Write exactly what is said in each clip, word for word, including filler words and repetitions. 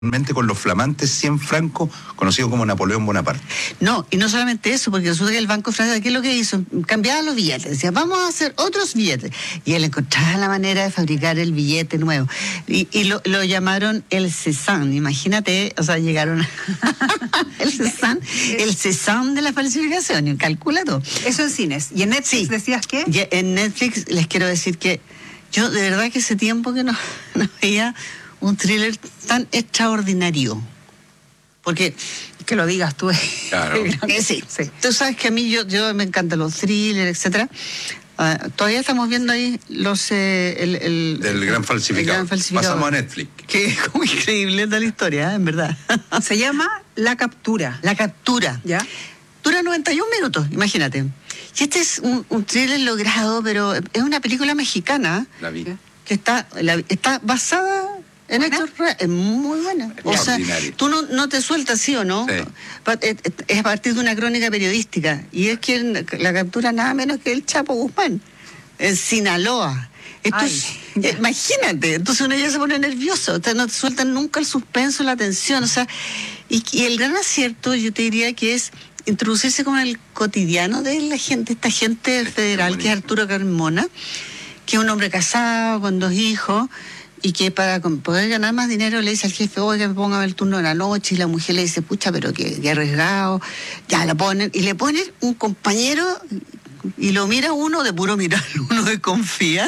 con los flamantes cien francos, conocido como Napoleón Bonaparte. No, y no solamente eso, porque resulta que el Banco francés, ¿qué es lo que hizo? Cambiaba los billetes, decía, vamos a hacer otros billetes. Y él encontraba la manera de fabricar el billete nuevo. Y, y lo, lo llamaron el Cézanne, imagínate, o sea, llegaron a el Cézanne, el Cézanne de la falsificación, calcula todo. Eso en cines. ¿Y en Netflix sí. decías qué? Y en Netflix les quiero decir que yo de verdad que ese tiempo que no, no veía un thriller tan extraordinario. Porque que lo digas tú. Claro. Eh, sí. sí. Tú sabes que a mí yo, yo me encantan los thrillers, etcétera. Uh, todavía estamos viendo ahí los eh, el, el, del gran falsificador. gran falsificador. Pasamos a Netflix. Que es como increíble esta la historia, ¿eh? En verdad. Se llama La Captura. La Captura. ¿Ya? Dura noventa y un minutos, imagínate. Y este es un, un thriller logrado, pero es una película mexicana. La vi. Que está, la, está basada en hechos reales. Es muy buena. O sea, tú no, no te sueltas, ¿sí o no? Sí. Es a partir de una crónica periodística. Y es que la captura nada menos que el Chapo Guzmán, en Sinaloa. Esto Ay, es, imagínate, entonces uno ya se pone nervioso, o sea, no te sueltan nunca el suspenso, la tensión, o sea, y, y el gran acierto, yo te diría que es introducirse con el cotidiano de la gente, esta gente federal, que es Arturo Carmona, que es un hombre casado, con dos hijos, y que para poder ganar más dinero le dice al jefe, oiga, me ponga el turno de la noche, y la mujer le dice, pucha, pero que, que arriesgado, ya lo ponen, y le ponen un compañero, y lo mira uno, de puro mirar, uno desconfía,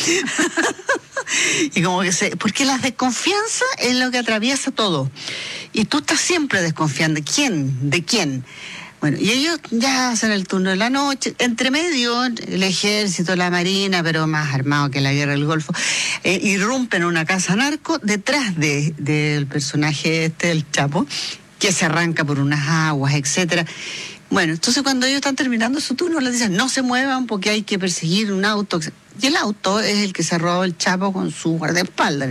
y como que se, porque la desconfianza es lo que atraviesa todo, y tú estás siempre desconfiando, ¿de quién? ¿De quién? Bueno, y ellos ya hacen el turno de la noche, entre medio el ejército, la marina, pero más armado que la guerra del Golfo, eh, irrumpen una casa narco detrás de, del personaje este, el Chapo, que se arranca por unas aguas, etcétera. Bueno, entonces cuando ellos están terminando su turno, les dicen, no se muevan porque hay que perseguir un auto. Y el auto es el que se robó el Chapo con su guardaespaldas.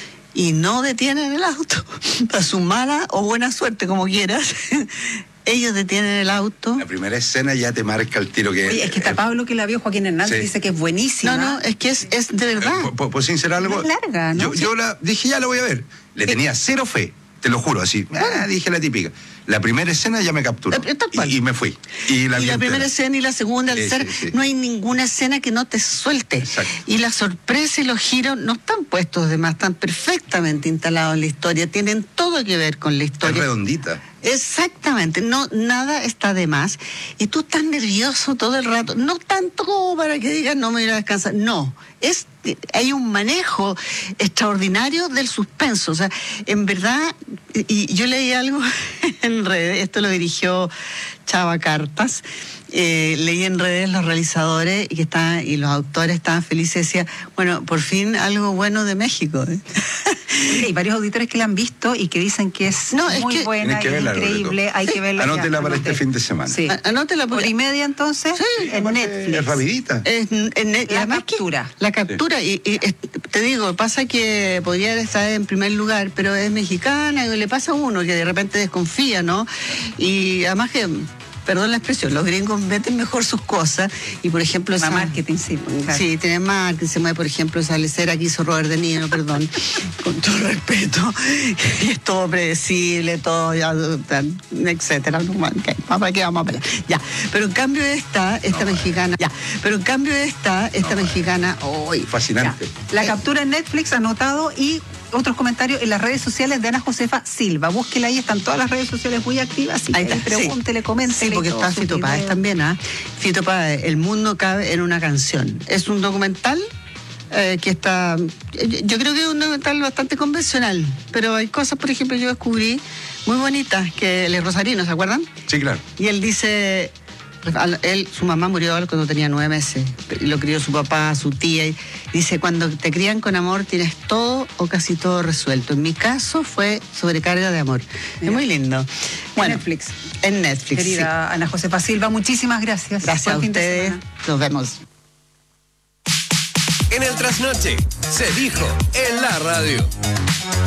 Y no detienen el auto, para su mala o buena suerte, como quieras. Ellos detienen el auto. La primera escena ya te marca el tiro que... Oye, es que está Pablo que la vio, Joaquín Hernández, sí. Dice que es buenísima. No, no, es que es, es de verdad. ¿Puedo pues, sincerar algo? Es larga, ¿no? Yo, sí. yo la dije, ya la voy a ver. Le tenía cero fe, te lo juro, así. Ah, dije la típica. La primera escena ya me capturó. Y, y me fui. Y la, y la primera escena y la segunda, al sí, ser, sí, sí. no hay ninguna escena que no te suelte. Exacto. Y la sorpresa y los giros no están puestos de más, están perfectamente instalados en la historia. Tienen todo que ver con la historia. Es redondita. Exactamente, no, nada está de más. Y tú estás nervioso todo el rato, no tanto como para que digas no me voy a descansar, no, es, hay un manejo extraordinario del suspenso, o sea, en verdad, y, y yo leí algo en redes, esto lo dirigió Chava Cartas, eh, leí en redes los realizadores y que estaban, y los autores estaban felices, decía, bueno, por fin algo bueno de México. ¿eh? Hay varios auditores que la han visto y que dicen que es no, muy es que, buena, que verla, increíble, hay sí. que verla. Anótela ya, para anote. este fin de semana. Sí. Anótela por y media entonces, sí, en Netflix. Es rapidita. Es, en, en, la captura. La captura, sí. y, y es, te digo, pasa que podría estar en primer lugar, pero es mexicana y le pasa a uno que de repente desconfía, ¿no? Y además que... Perdón la expresión, los gringos meten mejor sus cosas y por ejemplo... Esa, marketing, sí. Claro. Sí, tienen marketing, se mueve por ejemplo esa lecera que hizo Robert De Niro, perdón, con todo respeto, y es todo predecible, todo, ya, etcétera, ¿para qué vamos a pelear? Ya, pero en cambio esta, esta no, mexicana, ya, pero en cambio esta, esta no, mexicana, hoy... Oh, fascinante. Ya. La captura en Netflix, anotado, y... otros comentarios en las redes sociales de Ana Josefa Silva. Búsquela ahí, están todas las redes sociales muy activas. Así ahí está. Pregúntele, sí. Coméntele. Sí, porque está Fito Páez también, ¿ah? ¿eh? Fito Páez, El mundo cabe en una canción. Es un documental eh, que está... Yo creo que es un documental bastante convencional, pero hay cosas, por ejemplo, yo descubrí muy bonitas, que él es rosarino, ¿se acuerdan? Sí, claro. Y él dice... Él, su mamá murió cuando tenía nueve meses, lo crió su papá, su tía, y dice, cuando te crían con amor tienes todo o casi todo resuelto. En mi caso fue sobrecarga de amor. Mira. Es muy lindo. Bueno, en Netflix. En Netflix, querida sí. Ana Josefa Silva, muchísimas gracias. Gracias a ustedes, nos vemos. En el Trasnoche se dijo en la radio.